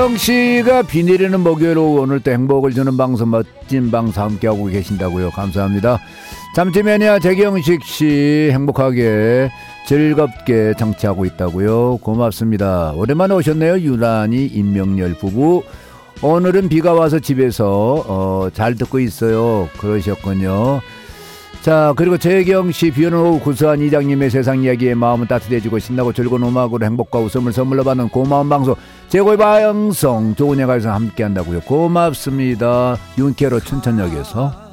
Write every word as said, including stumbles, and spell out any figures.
씨가 비 내리는 목요일 오후 오늘 또 행복을 주는 방송 멋진 방송 함께하고 계신다고요. 감사합니다. 잠시만요. 재경식 씨 행복하게 즐겁게 정치하고 있다고요. 고맙습니다. 오랜만에 오셨네요. 유난히 임명렬 부부. 오늘은 비가 와서 집에서 어, 잘 듣고 있어요. 그러셨군요. 자, 그리고 재경씨 비오는 오후 구수한 이장님의 세상 이야기에 마음은 따뜻해지고 신나고 즐거운 음악으로 행복과 웃음을 선물로 받는 고마운 방송 최고의 방송 좋은 예가에서 함께 한다고요. 고맙습니다. 윤케로 춘천역에서